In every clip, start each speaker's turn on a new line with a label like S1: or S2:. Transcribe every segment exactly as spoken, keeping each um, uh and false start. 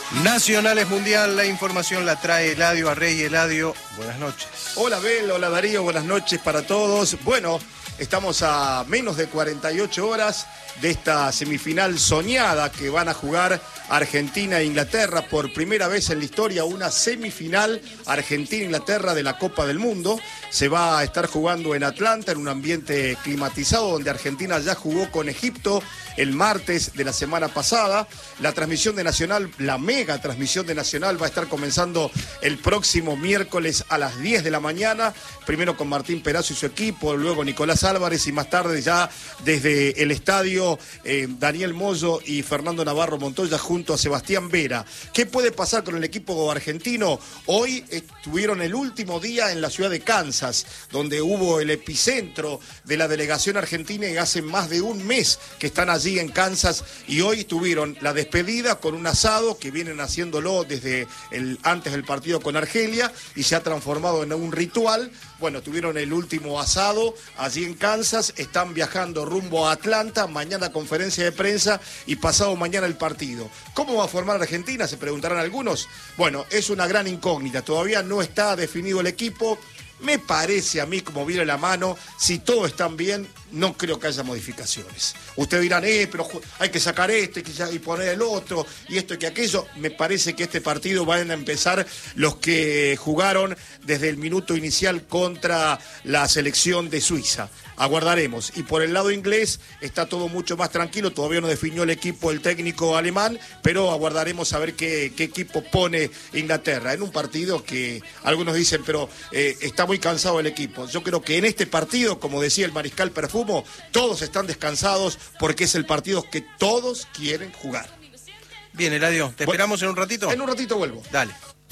S1: Nacionales Mundial, la información la trae Eladio Arrey. Eladio, buenas noches.
S2: Hola Bel, hola Darío, buenas noches para todos. Bueno, estamos a menos de cuarenta y ocho horas de esta semifinal soñada que van a jugar Argentina e Inglaterra. Por primera vez en la historia, una semifinal Argentina-Inglaterra de la Copa del Mundo. Se va a estar jugando en Atlanta, en un ambiente climatizado, donde Argentina ya jugó con Egipto el martes de la semana pasada. La transmisión de Nacional, la mega transmisión de Nacional, va a estar comenzando el próximo miércoles a las diez de la mañana, primero con Martín Perazo y su equipo, luego Nicolás Álvarez y más tarde ya desde el estadio eh, Daniel Moyo y Fernando Navarro Montoya junto a Sebastián Vera. ¿Qué puede pasar con el equipo argentino? Hoy estuvieron el último día en la ciudad de Kansas, donde hubo el epicentro de la delegación argentina y hace más de un mes que están allí en Kansas, y hoy tuvieron la despedida con un asado que vienen haciéndolo desde el, antes del partido con Argelia, y se ha transformado en un ritual. Bueno, tuvieron el último asado allí en Kansas, están viajando rumbo a Atlanta, mañana conferencia de prensa y pasado mañana el partido. ¿Cómo va a formar Argentina? Se preguntarán algunos. Bueno, es una gran incógnita, todavía no está definido el equipo. Me parece a mí, como viene la mano, si todos están bien, no creo que haya modificaciones. Ustedes dirán, eh, pero hay que sacar este y poner el otro, y esto y que aquello. Me parece que este partido van a empezar los que jugaron desde el minuto inicial contra la selección de Suiza. Aguardaremos. Y por el lado inglés está todo mucho más tranquilo, todavía no definió el equipo el técnico alemán, pero aguardaremos a ver qué, qué equipo pone Inglaterra en un partido que algunos dicen, pero eh, está muy cansado el equipo. Yo creo que en este partido, como decía el mariscal Perfumo, todos están descansados porque es el partido que todos quieren jugar.
S1: Bien, Eladio, ¿te esperamos en un ratito?
S2: En un ratito vuelvo.
S1: Dale.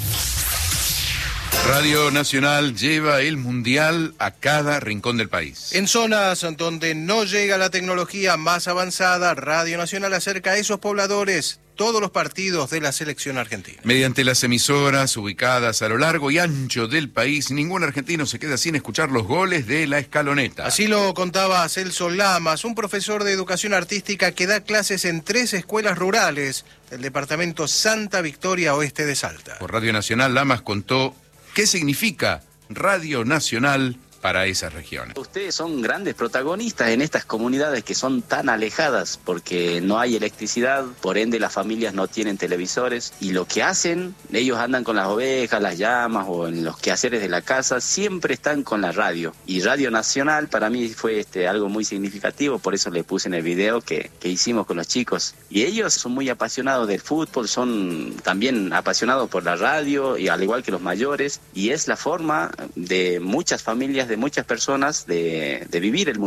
S3: Radio Nacional lleva el Mundial a cada rincón del país.
S1: En zonas donde no llega la tecnología más avanzada, Radio Nacional acerca a esos pobladores todos los partidos de la selección argentina.
S3: Mediante las emisoras ubicadas a lo largo y ancho del país, ningún argentino se queda sin escuchar los goles de la escaloneta.
S1: Así lo contaba Celso Lamas, un profesor de educación artística que da clases en tres escuelas rurales del departamento Santa Victoria Oeste de Salta.
S3: Por Radio Nacional, Lamas contó qué significa Radio Nacional para esas regiones.
S4: Ustedes son grandes protagonistas en estas comunidades que son tan alejadas porque no hay electricidad, por ende las familias no tienen televisores, y lo que hacen, ellos andan con las ovejas, las llamas o en los quehaceres de la casa, siempre están con la radio. Y Radio Nacional para mí fue este, algo muy significativo, por eso le puse en el video que, que hicimos con los chicos. Y ellos son muy apasionados del fútbol, son también apasionados por la radio, y al igual que los mayores, y es la forma de muchas familias, de muchas personas de, de vivir el mundo.